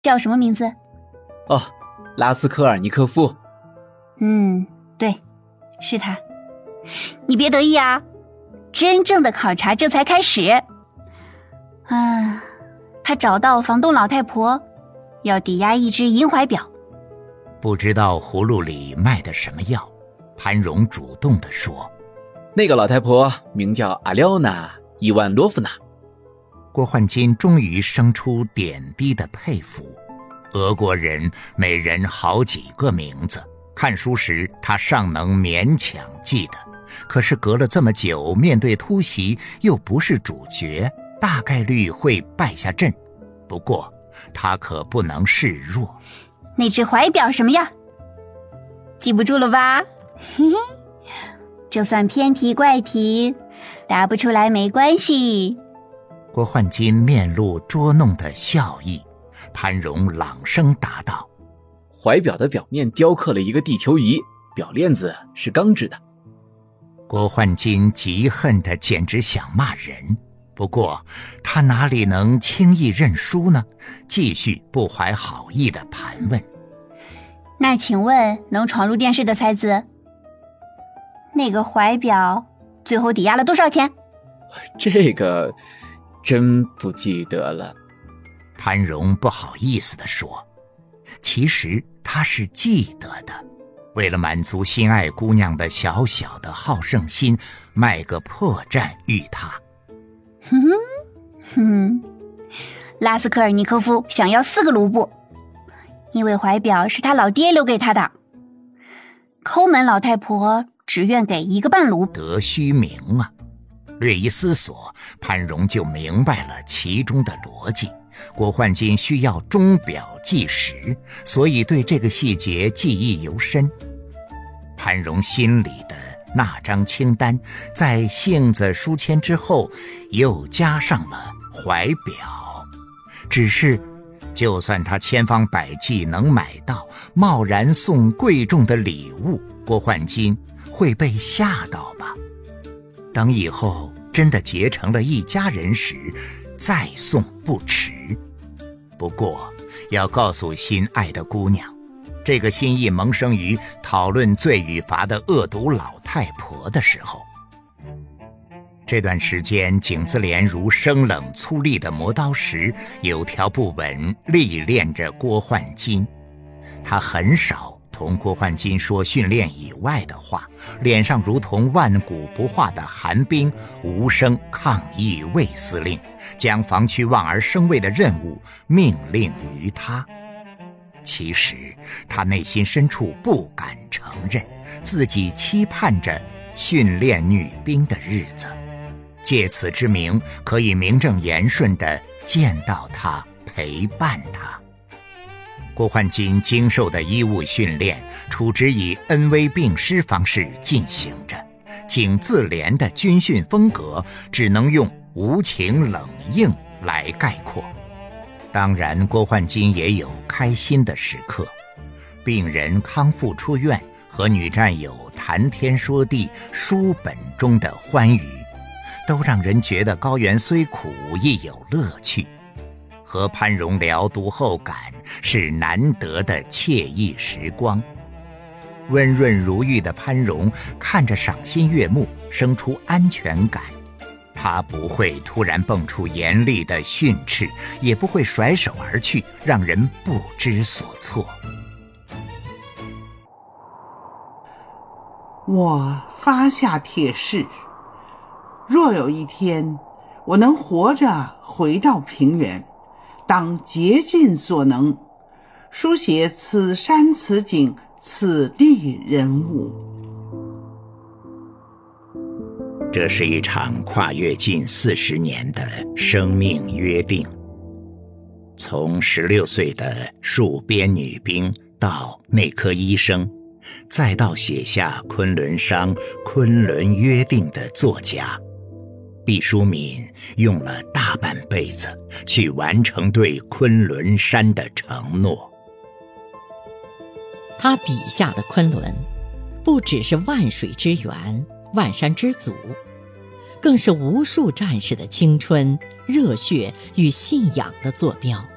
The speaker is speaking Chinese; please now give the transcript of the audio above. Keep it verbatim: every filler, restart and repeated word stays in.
叫什么名字？ 哦，拉斯科尔尼科夫。 嗯，对，是他。你别得意啊，真正的考察这才开始。啊，他找到房东老太婆，要抵押一只银怀表。 不知道葫芦里卖的什么药，潘荣主动地说： 那个老太婆名叫阿廖娜·伊万洛夫娜。 郭焕金终于生出点滴的佩服。俄国人每人好几个名字，看书时他尚能勉强记得，可是隔了这么久，面对突袭又不是主角，大概率会败下阵。不过他可不能示弱。 那只怀表什么样？记不住了吧？就算偏题怪题，答不出来没关系。 郭焕金面露捉弄的笑意，潘荣朗声答道： 怀表的表面雕刻了一个地球仪，表链子是钢制的。 郭焕金极恨得简直想骂人，不过他哪里能轻易认输呢？继续不怀好意地盘问： 那请问能闯入电视的才子，那个怀表最后抵押了多少钱？ 这个真不记得了。 潘荣不好意思地说，其实他是记得的，为了满足心爱姑娘的小小的好胜心，卖个破绽于她。 哼哼哼，拉斯科尔尼科夫想要四个卢布，因为怀表是他老爹留给他的。抠门老太婆只愿给一个半卢布。 得虚名啊！略一思索，潘荣就明白了其中的逻辑。郭焕金需要钟表计时，所以对这个细节记忆犹深。潘荣心里的那张清单，在性子书签之后又加上了怀表。只是就算他千方百计能买到，贸然送贵重的礼物，郭焕金会被吓到吧？等以后真的结成了一家人时，再送不迟。不过要告诉心爱的姑娘，这个心意萌生于讨论罪与罚的恶毒老太婆的时候。这段时间，景自怜如生冷粗粝的磨刀石，有条不紊历练着郭焕金。他很少同郭焕金说训练以外的话，脸上如同万古不化的寒冰，无声抗议魏司令将防区望而生畏的任务命令于他。其实他内心深处不敢承认，自己期盼着训练女兵的日子，借此之名可以名正言顺地见到他，陪伴他。郭焕金经受的医务训练，处之以恩威并施方式进行着。景自怜的军训风格只能用无情冷硬来概括。当然，郭焕金也有开心的时刻，病人康复出院，和女战友谈天说地，书本中的欢愉，都让人觉得高原虽苦亦有乐趣。和潘荣聊读后感是难得的惬意时光。温润如玉的潘荣看着赏心悦目，生出安全感。他不会突然蹦出严厉的训斥，也不会甩手而去，让人不知所措。 我发下帖誓，若有一天我能活着回到平原，当竭尽所能书写此山此景此地人物。 这是一场跨越近四十年的生命约定，从十六岁的戍边女兵到内科医生，再到写下昆仑商、昆仑约定的作家，毕淑敏用了大半辈子去完成对昆仑山的承诺。 他笔下的昆仑，不只是万水之源、万山之祖，更是无数战士的青春、热血与信仰的坐标。